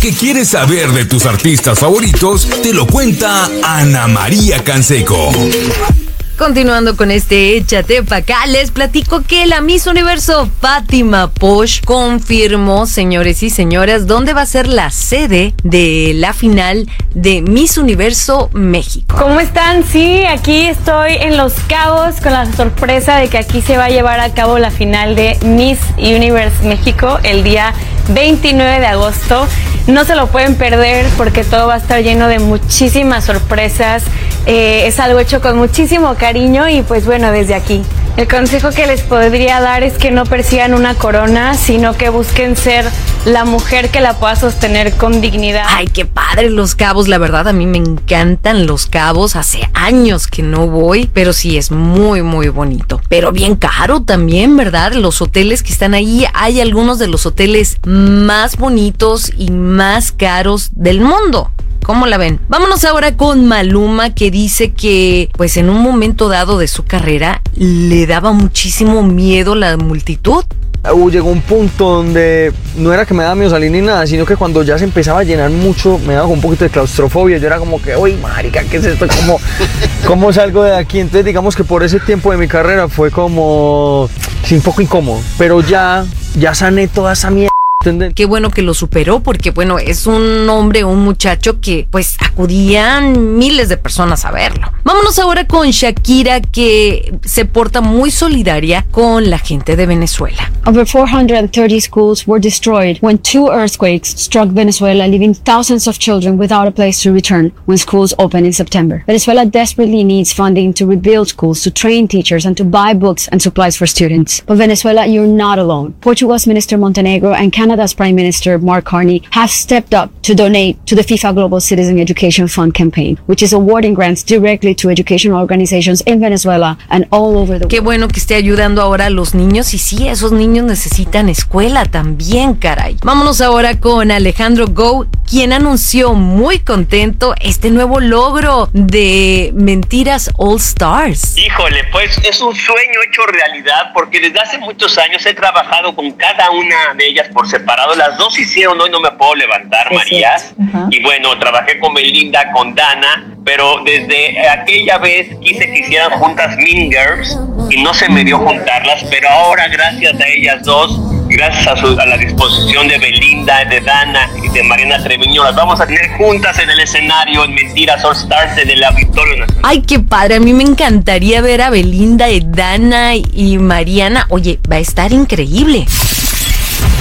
que quieres saber de tus artistas favoritos, te lo cuenta Ana María Canseco. Continuando con este Échate pa' acá, les platico que la Miss Universo Fátima Posh confirmó, señores y señoras, dónde va a ser la sede de la final de Miss Universo México. ¿Cómo están? Sí, aquí estoy en Los Cabos con la sorpresa de que aquí se va a llevar a cabo la final de Miss Universe México el día 29 de agosto. No se lo pueden perder porque todo va a estar lleno de muchísimas sorpresas. Es algo hecho con muchísimo cariño y pues bueno, desde aquí el consejo que les podría dar es que no persigan una corona, sino que busquen ser la mujer que la pueda sostener con dignidad. Ay, qué padre Los Cabos, la verdad a mí me encantan Los Cabos, hace años que no voy, pero sí es muy muy bonito, pero bien caro también, ¿verdad? Los hoteles que están ahí, hay algunos de los hoteles más bonitos y más caros del mundo. ¿Cómo la ven? Vámonos ahora con Maluma, que dice que pues en un momento dado de su carrera le daba muchísimo miedo la multitud. Llegó un punto donde no era que me daba miedo salir ni nada, sino que cuando ya se empezaba a llenar mucho, me daba un poquito de claustrofobia. Yo era como que, uy, marica, ¿qué es esto? ¿Cómo salgo de aquí? Entonces digamos que por ese tiempo de mi carrera fue como, sí, un poco incómodo, pero ya sané toda esa mierda. Qué bueno que lo superó, porque bueno, es un hombre, un muchacho que pues acudían miles de personas a verlo. Vámonos ahora con Shakira, que se porta muy solidaria con la gente de Venezuela. Over 430 schools were destroyed when 2 earthquakes struck Venezuela, leaving thousands of children without a place to return when schools open in September. Venezuela desperately needs funding to rebuild schools, to train teachers, and to buy books and supplies for students. But Venezuela, you're not alone. Portugal's Minister Montenegro and Canada's Prime Minister Mark Carney have stepped up to donate to the FIFA Global Citizen Education Fund campaign, which is awarding grants directly to educational organizations in Venezuela and all over the world. Qué bueno que esté ayudando ahora a los niños, y sí, esos niños necesitan escuela también, caray. Vámonos ahora con Alejandro Gou, quien anunció muy contento este nuevo logro de Mentiras All Stars. Híjole, pues es un sueño hecho realidad, porque desde hace muchos años he trabajado con cada una de ellas por separado. Las dos hicieron Hoy No Me Puedo Levantar, Marías. Y bueno, trabajé con Belinda, con Dana, pero desde aquella vez quise que hicieran juntas Mean Girls y no se me dio juntarlas, pero ahora gracias a ellas dos, gracias a la disposición de Belinda, de Dana y de Mariana Treviño, las vamos a tener juntas en el escenario en Mentiras All Stars en el Auditorio Nacional. Ay, qué padre, a mí me encantaría ver a Belinda, Dana y Mariana. Oye, va a estar increíble.